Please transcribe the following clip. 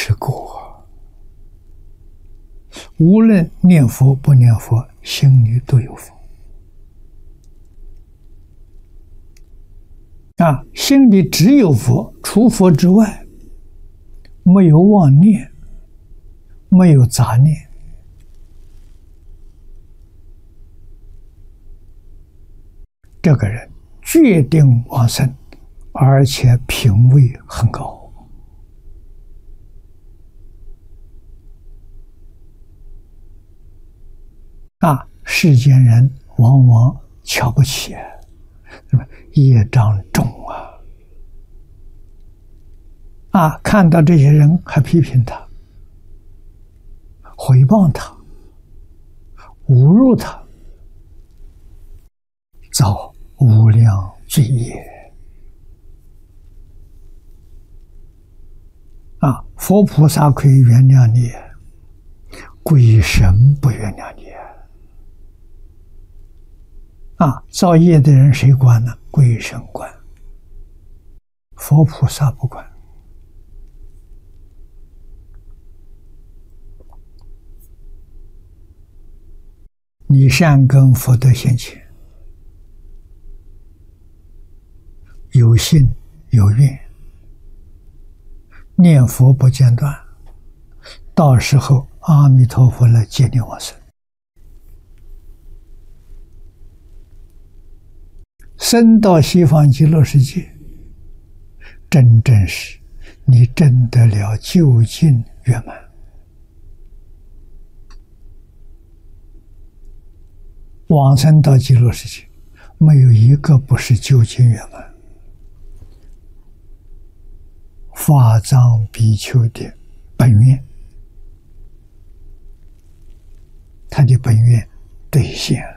是果，无论念佛不念佛，心里都有佛。心里只有佛，除佛之外，没有妄念，没有杂念。这个人决定往生，而且品位很高。世间人往往瞧不起，业障重看到这些人还批评他、毁谤他、侮辱他，造无量罪业。佛菩萨可以原谅你，鬼神不原谅你。造业的人谁管呢？鬼神管，佛菩萨不管。你善根福德现前，有信有愿，念佛不间断，到时候阿弥陀佛来接你往生。生到西方极乐世界，真正是你证得了究竟圆满。往生到极乐世界，没有一个不是究竟圆满。法藏比丘的本愿，他的本愿兑现了。